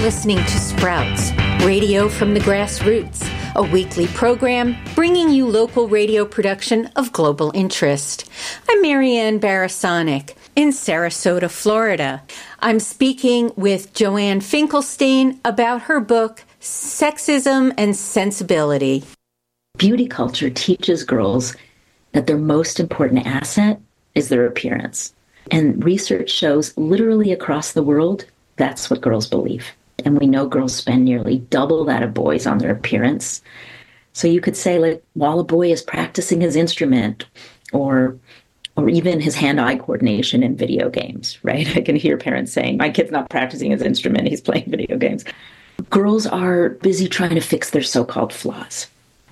listening to Sprouts, radio from the grassroots, a weekly program bringing you local radio production of global interest. I'm Marianne Barasonic in Sarasota, Florida. I'm speaking with Joanne Finkelstein about her book, Sexism and Sensibility. Beauty culture teaches girls that their most important asset is their appearance. And research shows literally across the world, that's what girls believe. And we know girls spend nearly double that of boys on their appearance. So you could say, like, while a boy is practicing his instrument or even his hand-eye coordination in video games, right? I can hear parents saying, my kid's not practicing his instrument, he's playing video games. Girls are busy trying to fix their so-called flaws.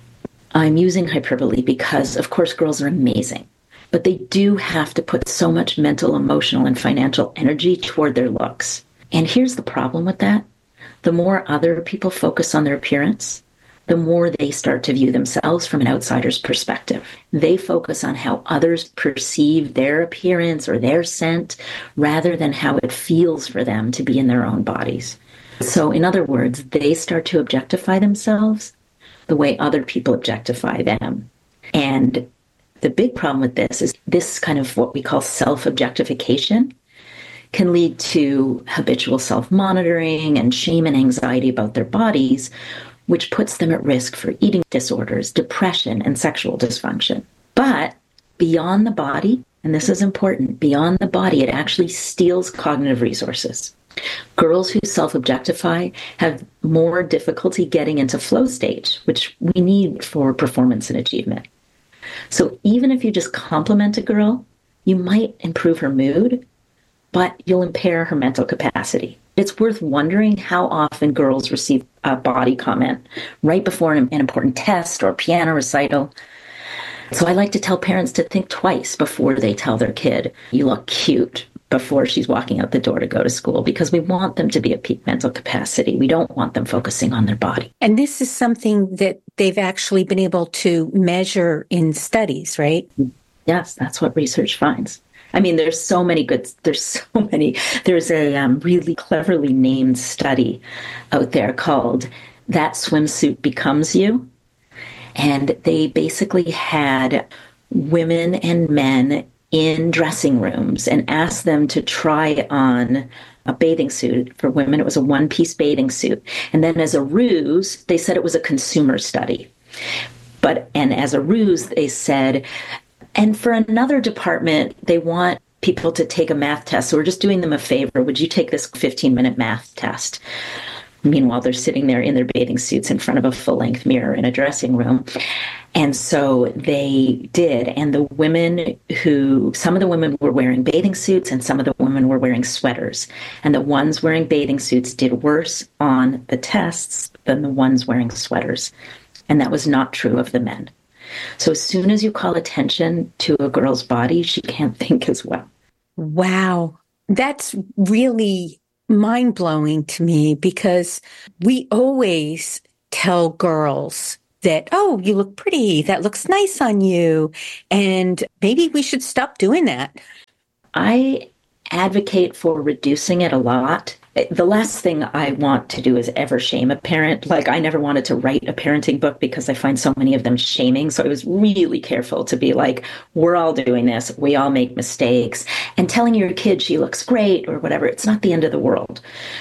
I'm using hyperbole because, of course, girls are amazing, but they do have to put so much mental, emotional, and financial energy toward their looks. And here's the problem with that. The more other people focus on their appearance, the more they start to view themselves from an outsider's perspective. They focus on how others perceive their appearance or their scent rather than how it feels for them to be in their own bodies. So in other words, they start to objectify themselves the way other people objectify them. And the big problem with this is this kind of what we call self-objectification can lead to habitual self-monitoring and shame and anxiety about their bodies, which puts them at risk for eating disorders, depression, and sexual dysfunction. But beyond the body, and this is important, beyond the body, it actually steals cognitive resources. Girls who self-objectify have more difficulty getting into flow stage, which we need for performance and achievement. So even if you just compliment a girl, you might improve her mood, but you'll impair her mental capacity. It's worth wondering how often girls receive a body comment right before an important test or piano recital. So I like to tell parents to think twice before they tell their kid, you look cute, before she's walking out the door to go to school, because we want them to be at peak mental capacity. We don't want them focusing on their body. And this is something that they've actually been able to measure in studies, right? Yes, that's what research finds. I mean, there's a really cleverly named study out there called That Swimsuit Becomes You. And they basically had women and men in dressing rooms and asked them to try on a bathing suit. For women, it was a one-piece bathing suit. And then as a ruse, they said it was a consumer study. And as a ruse, they said, and for another department, they want people to take a math test. So we're just doing them a favor. Would you take this 15-minute math test? Meanwhile, they're sitting there in their bathing suits in front of a full-length mirror in a dressing room. And so they did. And some of the women were wearing bathing suits and some of the women were wearing sweaters. And the ones wearing bathing suits did worse on the tests than the ones wearing sweaters. And that was not true of the men. So as soon as you call attention to a girl's body, she can't think as well. Wow. That's really mind-blowing to me, because we always tell girls that, oh, you look pretty, that looks nice on you, and maybe we should stop doing that. I advocate for reducing it a lot. The last thing I want to do is ever shame a parent. Like, I never wanted to write a parenting book because I find so many of them shaming. So I was really careful to be like, we're all doing this. We all make mistakes. And telling your kid she looks great or whatever, it's not the end of the world.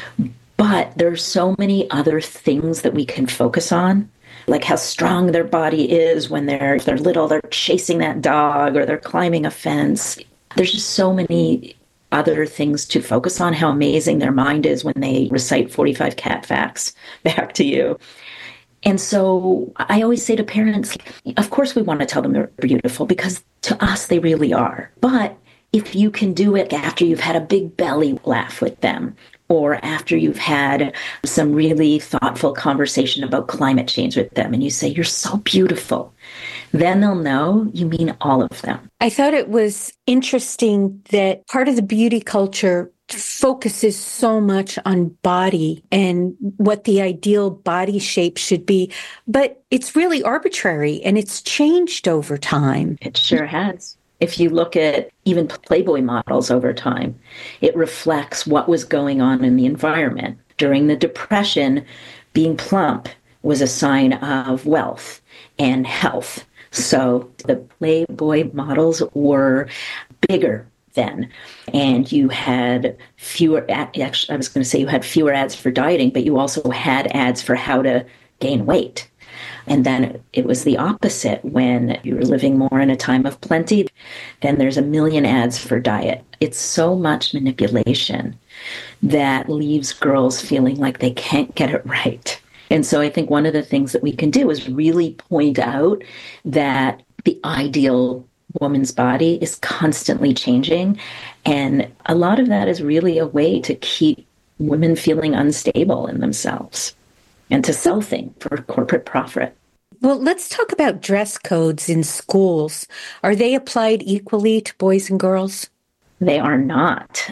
But there's so many other things that we can focus on, like how strong their body is when they're little, they're chasing that dog or they're climbing a fence. There's just so many other things to focus on, how amazing their mind is when they recite 45 cat facts back to you. And so I always say to parents, of course we want to tell them they're beautiful, because to us they really are. But if you can do it after you've had a big belly laugh with them, or after you've had some really thoughtful conversation about climate change with them, and you say, you're so beautiful, then they'll know you mean all of them. I thought it was interesting that part of the beauty culture focuses so much on body and what the ideal body shape should be, but it's really arbitrary and it's changed over time. It sure has. If you look at even Playboy models over time, it reflects what was going on in the environment. During the Depression, being plump was a sign of wealth and health. So the Playboy models were bigger then. And you had fewer, actually, I was going to say you had fewer ads for dieting, but you also had ads for how to gain weight. And then it was the opposite when you were living more in a time of plenty. Then there's a million ads for diet. It's so much manipulation that leaves girls feeling like they can't get it right. And so I think one of the things that we can do is really point out that the ideal woman's body is constantly changing. And a lot of that is really a way to keep women feeling unstable in themselves and to sell things for corporate profit. Well, let's talk about dress codes in schools. Are they applied equally to boys and girls? They are not.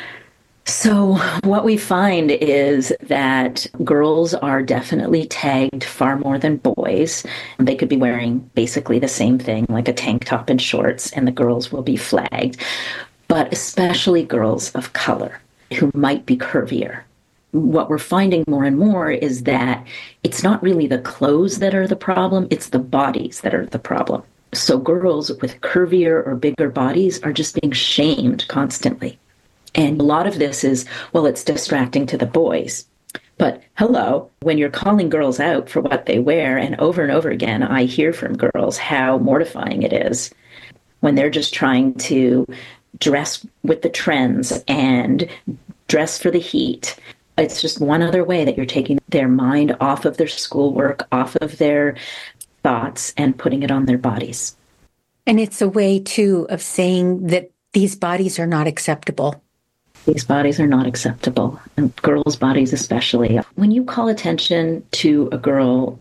So what we find is that girls are definitely tagged far more than boys. They could be wearing basically the same thing, like a tank top and shorts, and the girls will be flagged. But especially girls of color who might be curvier. What we're finding more and more is that it's not really the clothes that are the problem, it's the bodies that are the problem. So girls with curvier or bigger bodies are just being shamed constantly. And a lot of this is, well, it's distracting to the boys. But hello, when you're calling girls out for what they wear, and over again, I hear from girls how mortifying it is when they're just trying to dress with the trends and dress for the heat. It's just one other way that you're taking their mind off of their schoolwork, off of their thoughts, and putting it on their bodies. And it's a way, too, of saying that these bodies are not acceptable. These bodies are not acceptable, and girls' bodies especially. When you call attention to a girl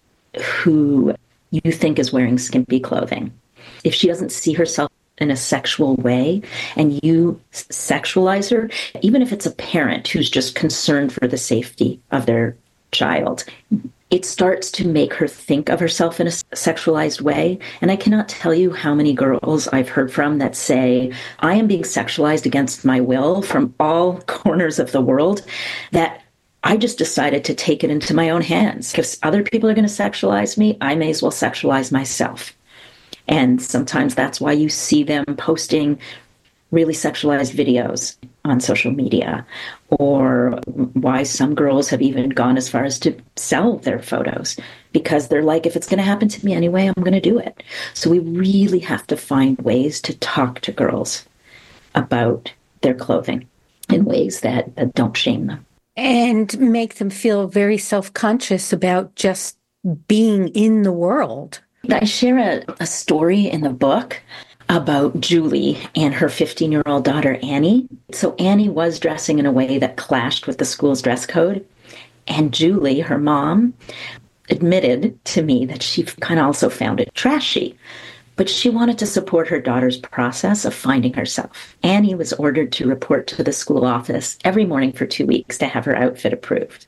who you think is wearing skimpy clothing, if she doesn't see herself in a sexual way and you sexualize her, even if it's a parent who's just concerned for the safety of their child, it starts to make her think of herself in a sexualized way. And I cannot tell you how many girls I've heard from that say, I am being sexualized against my will from all corners of the world, that I just decided to take it into my own hands. If other people are going to sexualize me, I may as well sexualize myself. And sometimes that's why you see them posting really sexualized videos on social media, or why some girls have even gone as far as to sell their photos, because they're like, if it's going to happen to me anyway, I'm going to do it. So we really have to find ways to talk to girls about their clothing in ways that don't shame them. And make them feel very self-conscious about just being in the world. I share a story in the book about Julie and her 15-year-old daughter, Annie. So Annie was dressing in a way that clashed with the school's dress code. And Julie, her mom, admitted to me that she kind of also found it trashy. But she wanted to support her daughter's process of finding herself. Annie was ordered to report to the school office every morning for 2 weeks to have her outfit approved.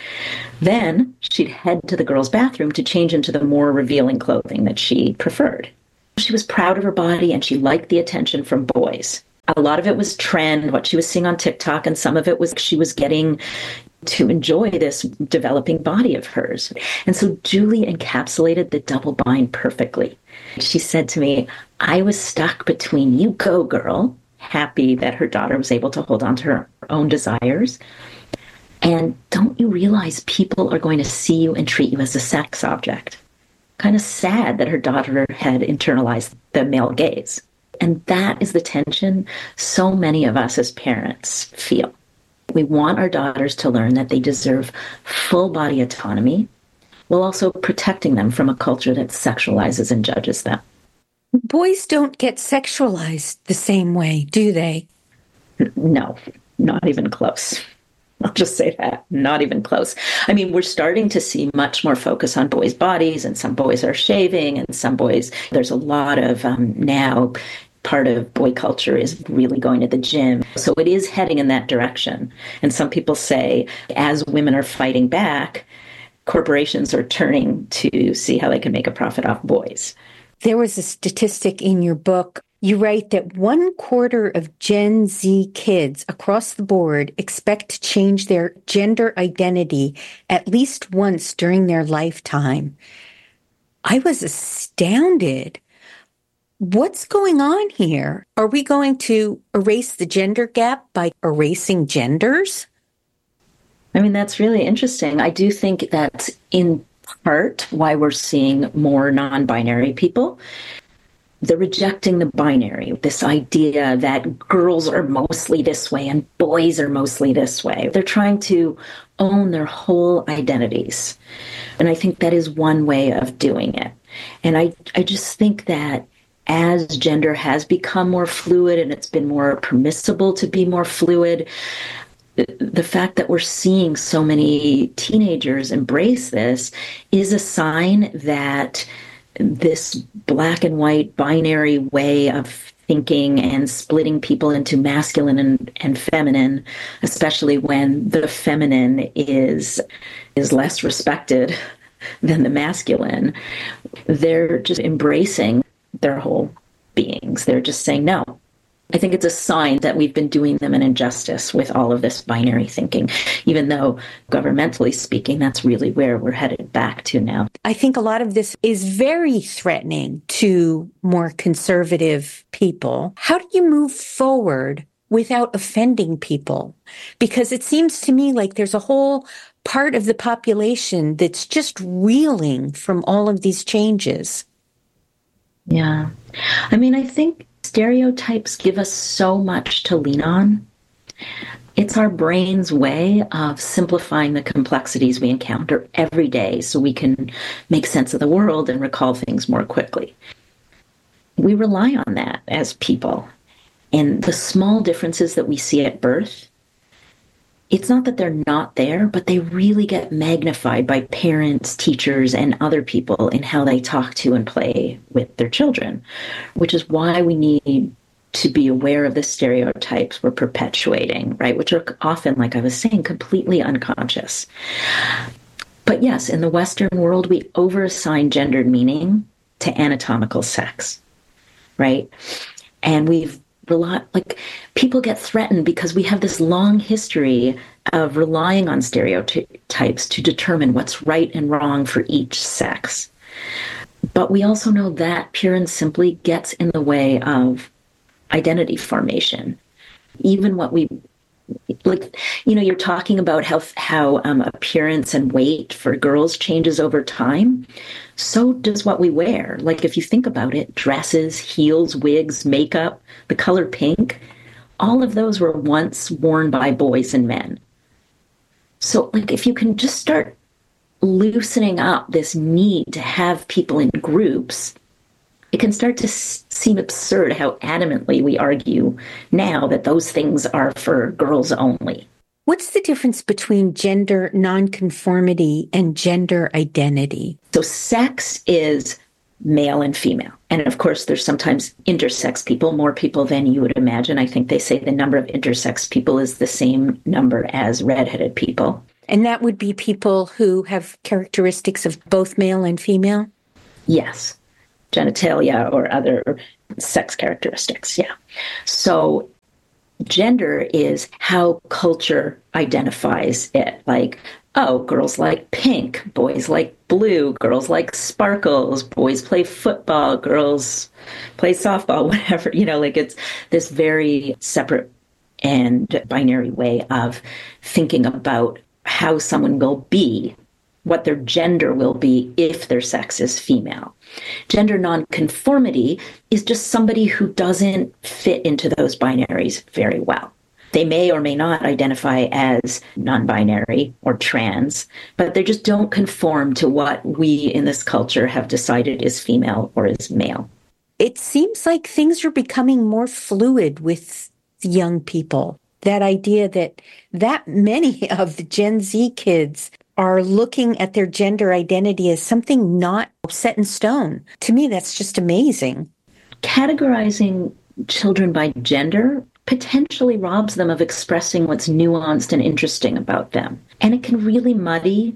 Then she'd head to the girls' bathroom to change into the more revealing clothing that she preferred. She was proud of her body and she liked the attention from boys. A lot of it was trend, what she was seeing on TikTok, and some of it was she was getting to enjoy this developing body of hers. And so Julie encapsulated the double bind perfectly. She said to me, I was stuck between you go, girl, happy that her daughter was able to hold on to her own desires, and don't you realize people are going to see you and treat you as a sex object? Kind of sad that her daughter had internalized the male gaze. And that is the tension so many of us as parents feel. We want our daughters to learn that they deserve full body autonomy, while also protecting them from a culture that sexualizes and judges them. Boys don't get sexualized the same way, do they? No, not even close. I'll just say that, not even close. I mean, we're starting to see much more focus on boys' bodies, and some boys are shaving, and some boys, there's a lot of now part of boy culture is really going to the gym. So it is heading in that direction. And some people say, as women are fighting back, corporations are turning to see how they can make a profit off boys. There was a statistic in your book You write that 1/4 of Gen Z kids across the board expect to change their gender identity at least once during their lifetime. I was astounded. What's going on here? Are we going to erase the gender gap by erasing genders? I mean, that's really interesting. I do think that's in part why we're seeing more non-binary people. They're rejecting the binary, this idea that girls are mostly this way and boys are mostly this way. They're trying to own their whole identities. And I think that is one way of doing it. And I just think that as gender has become more fluid and it's been more permissible to be more fluid, the fact that we're seeing so many teenagers embrace this is a sign that this black and white binary way of thinking and splitting people into masculine and feminine, especially when the feminine is less respected than the masculine, they're just embracing their whole beings. They're just saying no. I think it's a sign that we've been doing them an injustice with all of this binary thinking, even though governmentally speaking, that's really where we're headed back to now. I think a lot of this is very threatening to more conservative people. How do you move forward without offending people? Because it seems to me like there's a whole part of the population that's just reeling from all of these changes. Yeah. I mean, I think stereotypes give us so much to lean on. It's our brain's way of simplifying the complexities we encounter every day so we can make sense of the world and recall things more quickly. We rely on that as people. And the small differences that we see at birth, it's not that they're not there, but they really get magnified by parents, teachers, and other people in how they talk to and play with their children, which is why we need to be aware of the stereotypes we're perpetuating, right? Which are often, like I was saying, completely unconscious. But yes, in the Western world, we overassign gendered meaning to anatomical sex, right? And people get threatened because we have this long history of relying on stereotypes to determine what's right and wrong for each sex. But we also know that pure and simply gets in the way of identity formation. Even what we you're talking about how appearance and weight for girls changes over time. So does what we wear. Like, if you think about it, dresses, heels, wigs, makeup, the color pink, all of those were once worn by boys and men. So, if you can just start loosening up this need to have people in groups, it can start to seem absurd how adamantly we argue now that those things are for girls only. What's the difference between gender nonconformity and gender identity? So sex is male and female. And of course, there's sometimes intersex people, more people than you would imagine. I think they say the number of intersex people is the same number as redheaded people. And that would be people who have characteristics of both male and female? Yes. Genitalia or other sex characteristics, yeah. So gender is how culture identifies it. Like, oh, girls like pink, boys like blue, girls like sparkles, boys play football, girls play softball, whatever. It's this very separate and binary way of thinking about how someone will be, what their gender will be if their sex is female. Gender nonconformity is just somebody who doesn't fit into those binaries very well. They may or may not identify as non-binary or trans, but they just don't conform to what we in this culture have decided is female or is male. It seems like things are becoming more fluid with young people. That idea that many of the Gen Z kids are looking at their gender identity as something not set in stone. To me, that's just amazing. Categorizing children by gender potentially robs them of expressing what's nuanced and interesting about them. And it can really muddy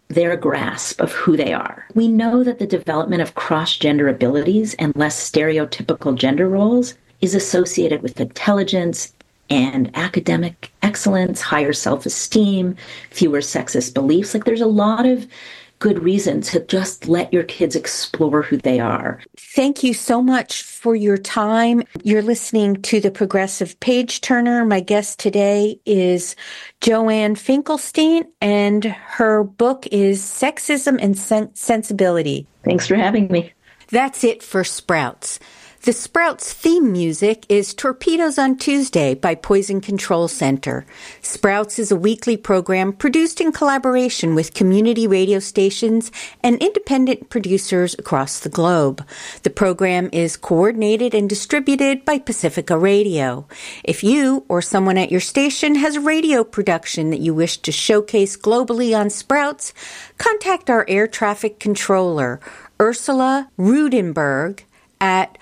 their grasp of who they are. We know that the development of cross-gender abilities and less stereotypical gender roles is associated with intelligence and academic excellence, higher self-esteem, fewer sexist beliefs. Like, there's a lot of good reason to just let your kids explore who they are. Thank you so much for your time. You're listening to The Progressive Page Turner. My guest today is Joanne Finkelstein, and her book is Sexism and Sensibility. Thanks for having me. That's it for Sprouts. The Sprouts theme music is Torpedoes on Tuesday by Poison Control Center. Sprouts is a weekly program produced in collaboration with community radio stations and independent producers across the globe. The program is coordinated and distributed by Pacifica Radio. If you or someone at your station has a radio production that you wish to showcase globally on Sprouts, contact our air traffic controller, Ursula Rudenberg, at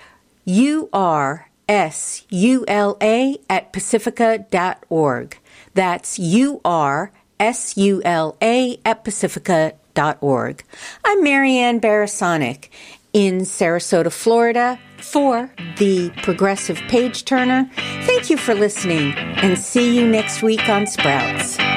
ursula@pacifica.org. That's ursula@pacifica.org. I'm Marianne Barasonic in Sarasota, Florida, for the Progressive Page Turner. Thank you for listening, and see you next week on Sprouts.